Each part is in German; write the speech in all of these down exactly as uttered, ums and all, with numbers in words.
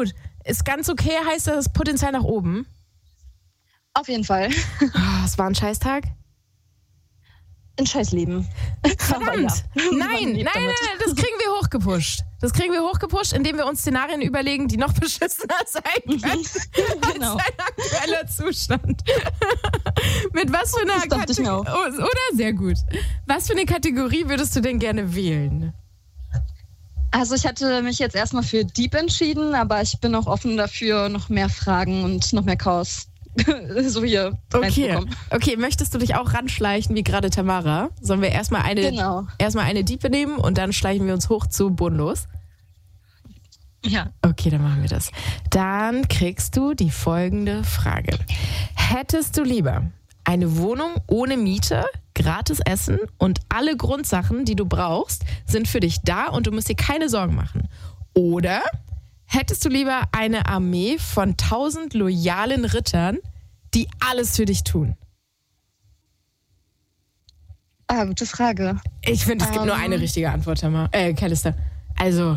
gut. Ist ganz okay, heißt das Potenzial nach oben? Auf jeden Fall. Oh, es war ein Scheißtag? Ein Scheißleben. Verdammt. Ja, nein, nein, nein, nein, das kriegen wir hochgepusht. Das kriegen wir hochgepusht, indem wir uns Szenarien überlegen, die noch beschissener sein können genau. als dein aktueller Zustand. Mit was für einer Kategorie? Oh, oder? Sehr gut. Was für eine Kategorie würdest du denn gerne wählen? Also ich hatte mich jetzt erstmal für Deep entschieden, aber ich bin auch offen dafür, noch mehr Fragen und noch mehr Chaos so hier okay. Okay, möchtest du dich auch ranschleichen wie gerade Tamara? Sollen wir erstmal eine, genau. erstmal eine Diepe nehmen und dann schleichen wir uns hoch zu bodenlos? Ja. Okay, dann machen wir das. Dann kriegst du die folgende Frage. Hättest du lieber eine Wohnung ohne Miete, gratis Essen und alle Grundsachen, die du brauchst, sind für dich da und du musst dir keine Sorgen machen? Oder hättest du lieber eine Armee von tausend loyalen Rittern, die alles für dich tun? Ah, gute Frage. Ich finde, es gibt um, nur eine richtige Antwort, Tamara. Äh, Calista. Also.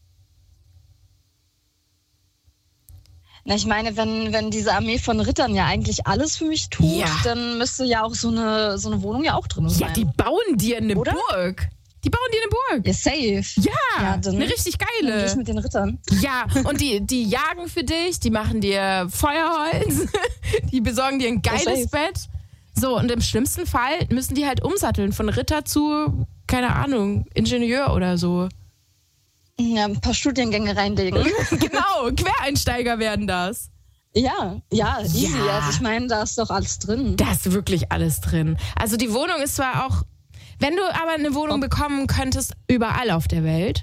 Na, ich meine, wenn, wenn diese Armee von Rittern ja eigentlich alles für mich tut, ja. dann müsste ja auch so eine, so eine Wohnung ja auch drin sein. Ja, die bauen dir eine Oder? Burg. Die bauen dir eine Burg. Ja, safe. Ja, ja dann, eine richtig geile. Dann mit den Rittern. Ja, und die, die jagen für dich, die machen dir Feuerholz, die besorgen dir ein geiles Bett. So, und im schlimmsten Fall müssen die halt umsatteln von Ritter zu, keine Ahnung, Ingenieur oder so. Ja, ein paar Studiengänge reinlegen. Genau, Quereinsteiger werden das. Ja, ja, easy. Ja. Also ich meine, da ist doch alles drin. Da ist wirklich alles drin. Also die Wohnung ist zwar auch... Wenn du aber eine Wohnung bekommen könntest, überall auf der Welt.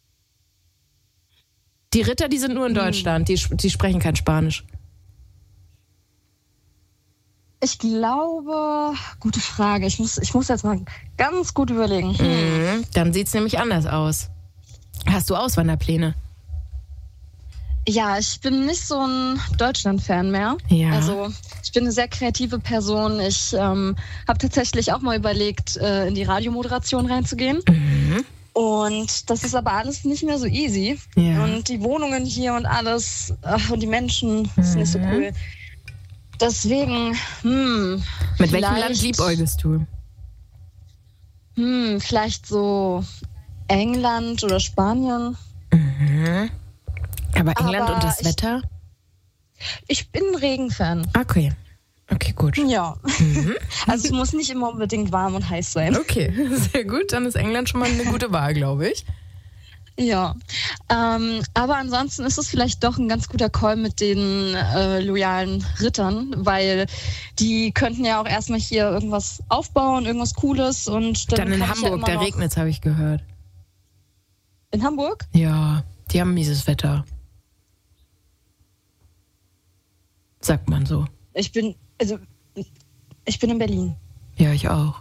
Die Ritter, die sind nur in Deutschland, die, die sprechen kein Spanisch. Ich glaube, gute Frage. Ich muss, ich muss jetzt mal ganz gut überlegen. Hm. Mhm, dann sieht es nämlich anders aus. Hast du Auswanderpläne? Ja, ich bin nicht so ein Deutschland-Fan mehr. Ja. Also ich bin eine sehr kreative Person. Ich ähm, habe tatsächlich auch mal überlegt, äh, in die Radiomoderation reinzugehen. Mhm. Und das ist aber alles nicht mehr so easy. Ja. Und die Wohnungen hier und alles ach, und die Menschen, das ist nicht so cool. Deswegen, hm. Mit welchem Land liebäugelst du? Hm, vielleicht so England oder Spanien. Mhm. Aber England Aber und das ich, Wetter? Ich bin ein Regenfan. Okay. Okay, gut. Ja. Mhm. Also es muss nicht immer unbedingt warm und heiß sein. Okay, sehr gut. Dann ist England schon mal eine gute Wahl, glaube ich. Ja. Ähm, aber ansonsten ist es vielleicht doch ein ganz guter Call mit den äh, loyalen Rittern, weil die könnten ja auch erstmal hier irgendwas aufbauen, irgendwas Cooles. Und dann, dann in kann Hamburg, ich ja da regnet es, habe ich gehört. In Hamburg? Ja, die haben mieses Wetter. Sagt man so. Ich bin, also, ich bin in Berlin. Ja, ich auch.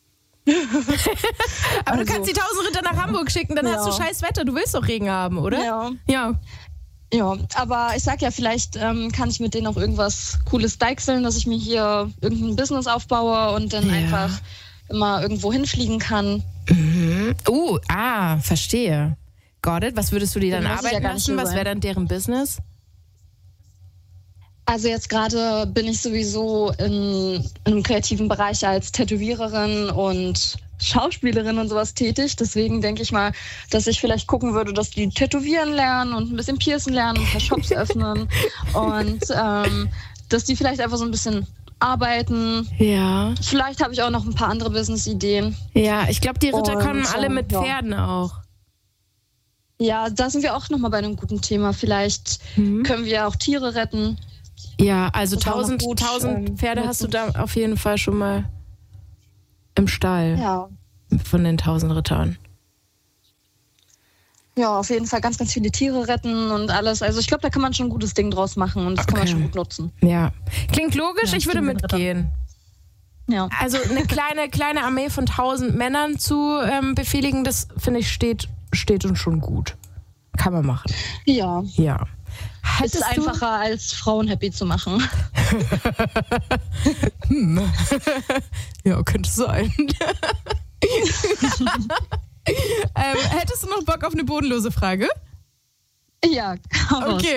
Aber also, du kannst die tausend Ritter nach Hamburg schicken, dann ja. hast du scheiß Wetter. Du willst doch Regen haben, oder? Ja. Ja. Ja, aber ich sag ja, vielleicht ähm, kann ich mit denen auch irgendwas Cooles deichseln, dass ich mir hier irgendein Business aufbaue und dann ja. einfach immer irgendwo hinfliegen kann. Mhm. Uh, ah, verstehe. Got it. Was würdest du dir dann, dann arbeiten ja lassen? Was wäre dann deren Business? Also jetzt gerade bin ich sowieso in, in einem kreativen Bereich als Tätowiererin und Schauspielerin und sowas tätig. Deswegen denke ich mal, dass ich vielleicht gucken würde, dass die tätowieren lernen und ein bisschen piercen lernen, ein paar Shops öffnen und ähm, dass die vielleicht einfach so ein bisschen arbeiten. Ja. Vielleicht habe ich auch noch ein paar andere Business-Ideen. Ja, ich glaube, die Ritter und, kommen alle mit ja. Pferden auch. Ja, da sind wir auch nochmal bei einem guten Thema. Vielleicht mhm. können wir auch Tiere retten. Ja, also tausend, gut, tausend Pferde hast du da auf jeden Fall schon mal im Stall. Ja. Von den tausend Rittern. Ja, auf jeden Fall ganz, ganz viele Tiere retten und alles. Also ich glaube, da kann man schon ein gutes Ding draus machen und das okay. kann man schon gut nutzen. Ja. Klingt logisch, ja, ich würde mitgehen. Ja. Also eine kleine, kleine Armee von tausend Männern zu ähm, befehligen, das finde ich steht, steht uns schon gut. Kann man machen. Ja. Ja. Es ist einfacher, als Frauen happy zu machen. hm. Ja, könnte sein. ähm, hättest du noch Bock auf eine bodenlose Frage? Ja, komm okay.